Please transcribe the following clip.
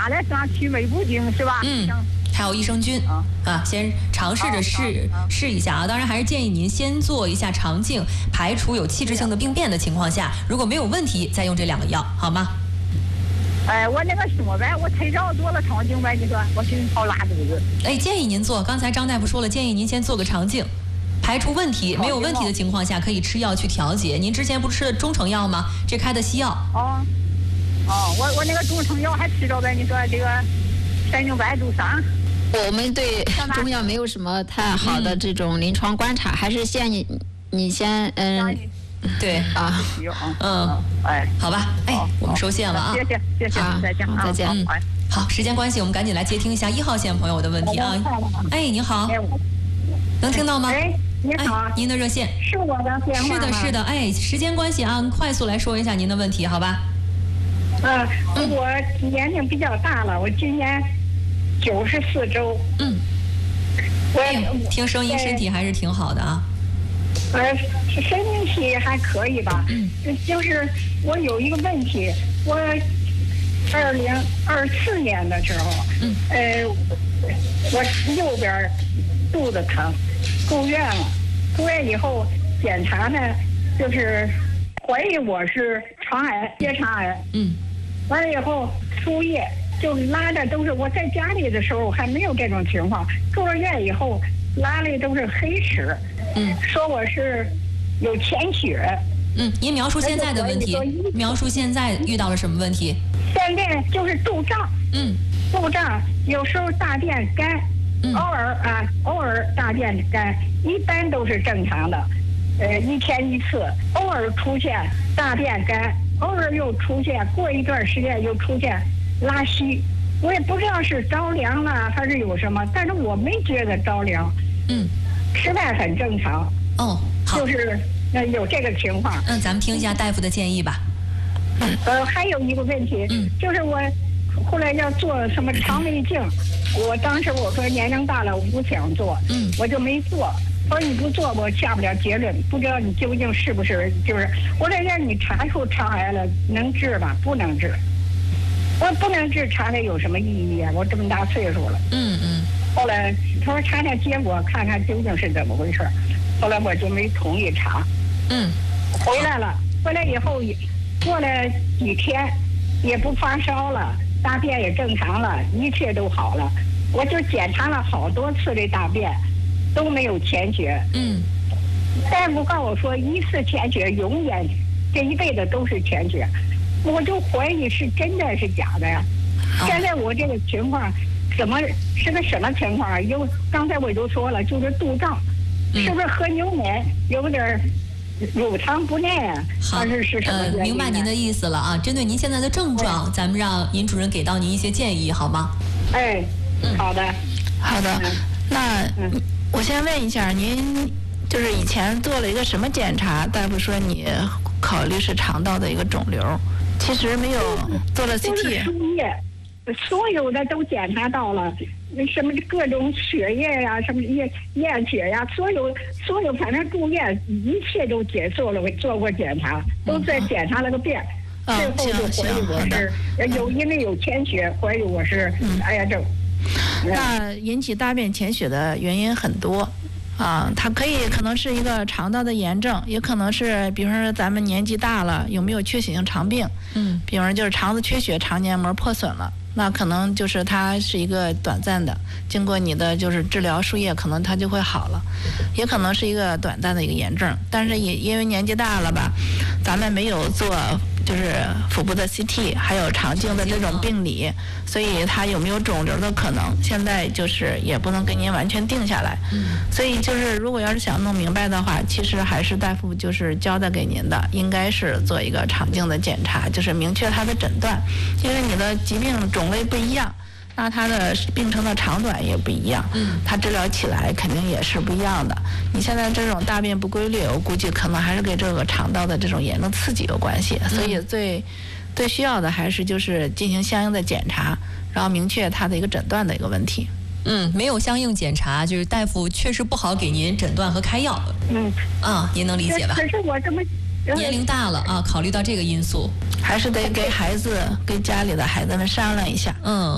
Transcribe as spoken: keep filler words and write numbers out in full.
来算去胃部镜是吧？ 嗯。还有益生菌啊，啊先尝试着试、啊、试一下啊。当然还是建议您先做一下肠镜，排除有器质性的病变的情况下，如果没有问题，再用这两个药，好吗？ 哎，我那个什么呗，我忒早做了肠镜呗，你说我寻思好拉肚子。 哎，建议您做。刚才张大夫说了，建议您先做个肠镜，排除问题，没有问题的情况下，可以吃药去调节。您之前不是吃的中成药吗？这开的西药。 哦，哦，我我那个中成药还吃着呗，你说这个三脓白毒桑。 我们对中药没有什么太好的这种临床观察，嗯、还是建议你先嗯， 对啊， 嗯，哎，好吧，哎，我们收线了啊， 谢谢谢谢，再见再见， 嗯，好，时间关系，我们赶紧来接听一下一号线朋友的问题啊。哎，你好，能听到吗？ 哎，你好， 哎，您的热线是我的电话吗？ 是的，是的，哎，时间关系啊，快速来说一下您的问题，好吧？ 嗯，我年龄比较大了，我今年九十四周。 嗯， 我听声音身体还是挺好的啊。 呃，身体还可以吧。嗯，就是我有一个问题，我二零二四年的时候，嗯，呃，我右边肚子疼，住院了。住院以后检查呢，就是怀疑我是肠癌，结肠癌。嗯，完了以后输液。就拉的都是我在家里的时候还没有这种情况，住了院以后拉的都是黑屎，嗯，说我是有潜血。 嗯，您描述现在的问题，描述现在遇到了什么问题？ 现在就是肚胀，嗯，肚胀，有时候大便干，嗯、偶尔啊，偶尔大便干，一般都是正常的，呃，一天一次，偶尔出现大便干，偶尔又出现，过一段时间又出现。拉稀，我也不知道是着凉了还是有什么，但是我没觉得着凉。嗯，吃饭很正常。 哦，好， 就是呃有这个情况。 嗯，咱们听一下大夫的建议吧。 嗯，呃，还有一个问题，嗯，就是我后来要做什么肠胃镜，我当时我说年龄大了我不想做，嗯，我就没做。我说你不做我下不了结论，不知道你究竟是不是就是我这让你查出肠癌了，能治吗？不能治。我不能治查它有什么意义啊？我这么大岁数了。嗯嗯。后来他说查查结果，看看究竟是怎么回事。后来我就没同意查。嗯。回来了，回来以后过了几天，也不发烧了，大便也正常了，一切都好了。我就检查了好多次这大便，都没有潜血。嗯。大夫告诉我说，一次潜血永远这一辈子都是潜血。我就怀疑是真的是假的呀！现在我这个情况，怎么是个什么情况啊？有刚才我就说了，就是肚胀，嗯、是不是喝牛奶有点乳糖不耐啊？ 好， 还是是什么原因？ 呃，明白您的意思了啊。针对您现在的症状，咱们让尹主任给到您一些建议，好吗？ 哎，嗯，好的， 好的。嗯、那、嗯、我先问一下，您就是以前做了一个什么检查？大夫说你考虑是肠道的一个肿瘤。其实没有做了 C T， 输液，所有的都检查到了，什么各种血液呀、啊，什么验验血呀、啊，所有所有反正住院一切都解做了，做过检查，都在检查了个遍，嗯、最后就怀疑我是有因为有潜血，怀疑我是癌症。 嗯、那引起大便潜血的原因很多。啊，它可以可能是一个肠道的炎症，也可能是，比如说咱们年纪大了，有没有缺血性肠病？嗯，比如说就是肠子缺血，肠黏膜破损了，那可能就是它是一个短暂的，经过你的就是治疗输液，可能它就会好了，也可能是一个短暂的一个炎症，但是也因为年纪大了吧，咱们没有做就是腹部的 C T， 还有肠镜的这种病理，所以它有没有肿瘤的可能，现在就是也不能给您完全定下来。嗯，所以就是如果要是想弄明白的话，其实还是大夫就是交代给您的，应该是做一个肠镜的检查，就是明确它的诊断，因为你的疾病种类不一样。那它的病程的长短也不一样，嗯，它治疗起来肯定也是不一样的。你现在这种大便不规律，我估计可能还是跟这个肠道的这种炎症刺激有关系，所以最最需要的还是就是进行相应的检查，然后明确它的一个诊断的一个问题。 嗯，没有相应检查，就是大夫确实不好给您诊断和开药。嗯，啊，您能理解吧？ 可是我这么年龄大了啊，考虑到这个因素， 还是得给孩子、跟家里的孩子们商量一下。嗯。